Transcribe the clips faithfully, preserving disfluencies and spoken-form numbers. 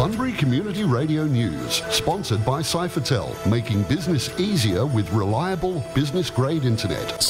Sunbury Community Radio News, sponsored by Cyphertel, making business easier with reliable business-grade internet.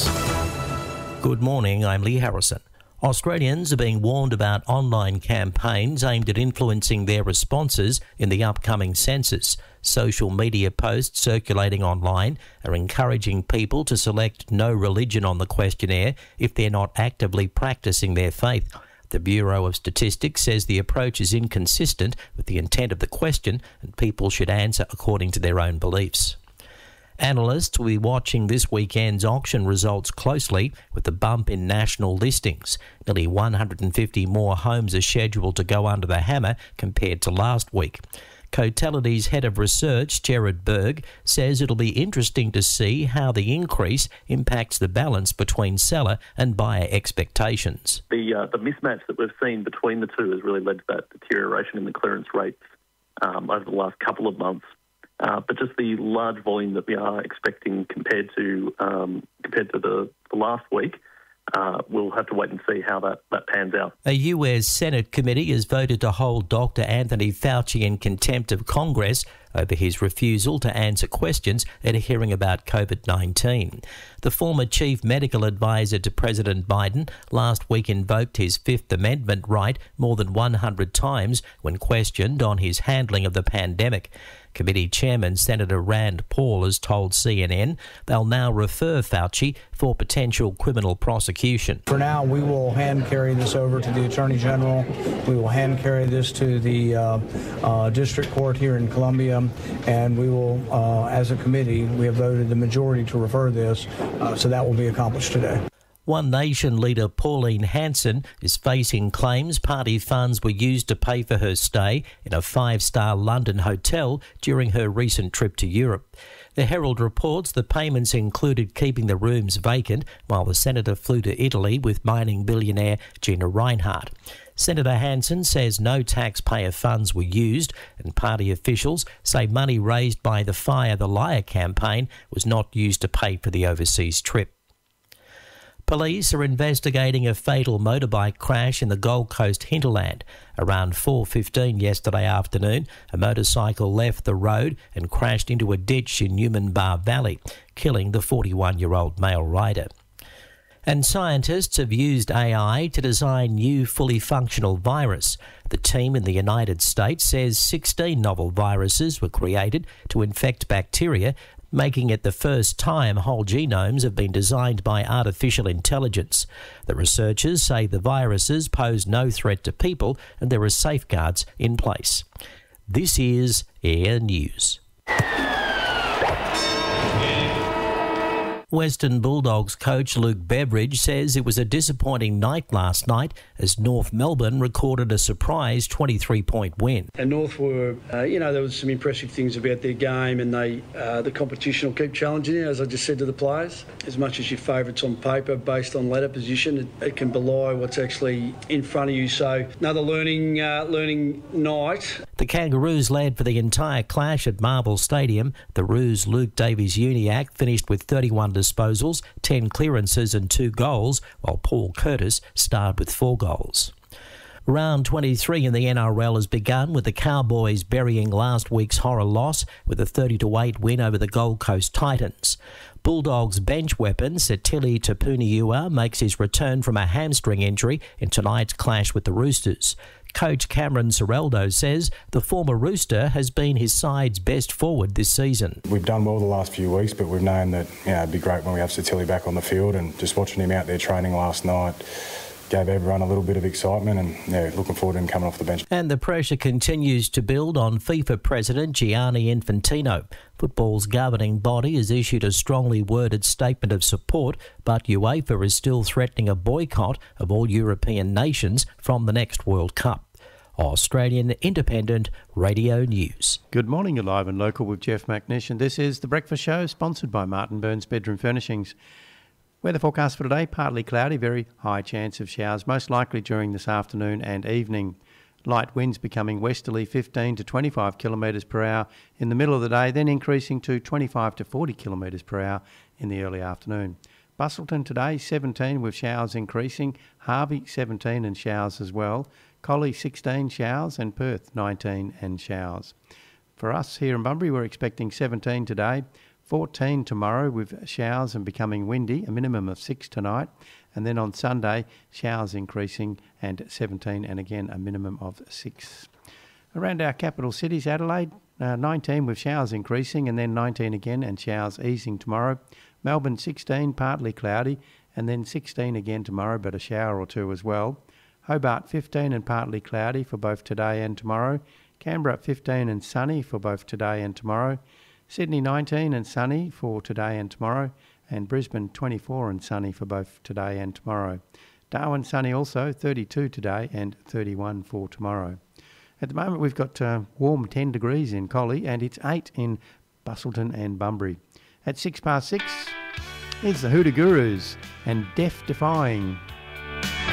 Good morning, I'm Lee Harrison. Australians are being warned about online campaigns aimed at influencing their responses in the upcoming census. Social media posts circulating online are encouraging people to select no religion on the questionnaire if they're not actively practicing their faith. The Bureau of Statistics says the approach is inconsistent with the intent of the question and people should answer according to their own beliefs. Analysts will be watching this weekend's auction results closely with the bump in national listings. Nearly one hundred fifty more homes are scheduled to go under the hammer compared to last week. Cotality's head of research, Jared Berg, says it'll be interesting to see how the increase impacts the balance between seller and buyer expectations. The uh, the mismatch that we've seen between the two has really led to that deterioration in the clearance rates um, over the last couple of months. Uh, but just the large volume that we are expecting compared to um, compared to the, the last week, uh, we'll have to wait and see how that, that pans out. A U S Senate committee has voted to hold Doctor Anthony Fauci in contempt of Congress over his refusal to answer questions at a hearing about COVID nineteen. The former chief medical advisor to President Biden last week invoked his Fifth Amendment right more than one hundred times when questioned on his handling of the pandemic. Committee Chairman Senator Rand Paul has told C N N they'll now refer Fauci for potential criminal prosecution. For now, we will hand carry this over to the Attorney General. We will hand carry this to the uh, uh, District Court here in Columbia, and we will, uh, as a committee, we have voted the majority to refer this, uh, so that will be accomplished today. One Nation leader Pauline Hanson is facing claims party funds were used to pay for her stay in a five-star London hotel during her recent trip to Europe. The Herald reports the payments included keeping the rooms vacant while the senator flew to Italy with mining billionaire Gina Rinehart. Senator Hanson says no taxpayer funds were used, and party officials say money raised by the Fire the Liar campaign was not used to pay for the overseas trip. Police are investigating a fatal motorbike crash in the Gold Coast hinterland. Around four fifteen yesterday afternoon, a motorcycle left the road and crashed into a ditch in Newman Bar Valley, killing the forty-one-year-old male rider. And scientists have used A I to design new fully functional virus. The team in the United States says sixteen novel viruses were created to infect bacteria, making it the first time whole genomes have been designed by artificial intelligence. The researchers say the viruses pose no threat to people and there are safeguards in place. This is Air News. Western Bulldogs coach Luke Beveridge says it was a disappointing night last night as North Melbourne recorded a surprise twenty-three point win. And North were, uh, you know, there was some impressive things about their game, and they, uh, the competition will keep challenging you, as I just said to the players. As much as your favourites on paper, based on ladder position, it, it can belie what's actually in front of you. So another learning, uh, learning night. The Kangaroos led for the entire clash at Marble Stadium. The Roos' Luke Davies-Uniacke finished with thirty-one disposals, ten clearances and two goals, while Paul Curtis starred with four goals. Round twenty-three in the N R L has begun with the Cowboys burying last week's horror loss with a thirty to eight win over the Gold Coast Titans. Bulldogs bench weapon Setili Tapuniua makes his return from a hamstring injury in tonight's clash with the Roosters. Coach Cameron Ciraldo says the former Rooster has been his side's best forward this season. We've done well the last few weeks, but we've known that you know, it'd be great when we have Setili back on the field, and just watching him out there training last night gave everyone a little bit of excitement, and yeah, looking forward to him coming off the bench. And the pressure continues to build on FIFA President Gianni Infantino. Football's governing body has issued a strongly worded statement of support, but UEFA is still threatening a boycott of all European nations from the next World Cup. Australian Independent Radio News. Good morning, you're live and local with Jeff McNish, and this is The Breakfast Show, sponsored by Martin Burns Bedroom Furnishings. Weather forecast for today, partly cloudy, very high chance of showers, most likely during this afternoon and evening. Light winds becoming westerly fifteen to twenty-five kilometres per hour in the middle of the day, then increasing to twenty-five to forty kilometres per hour in the early afternoon. Busselton today, seventeen with showers increasing. Harvey, seventeen and showers as well. Collie sixteen showers and Perth nineteen and showers. For us here in Bunbury, we're expecting seventeen today, fourteen tomorrow with showers and becoming windy, a minimum of six tonight. And then on Sunday, showers increasing and seventeen, and again a minimum of six. Around our capital cities, Adelaide, uh, nineteen with showers increasing and then nineteen again and showers easing tomorrow. Melbourne sixteen, partly cloudy, and then sixteen again tomorrow, but a shower or two as well. Hobart fifteen and partly cloudy for both today and tomorrow. Canberra fifteen and sunny for both today and tomorrow. Sydney nineteen and sunny for today and tomorrow. And Brisbane twenty-four and sunny for both today and tomorrow. Darwin sunny also, thirty-two today and thirty-one for tomorrow. At the moment we've got uh, warm ten degrees in Collie and it's eight in Busselton and Bunbury. At six past six, here's the Hoodoo Gurus and Death Defying.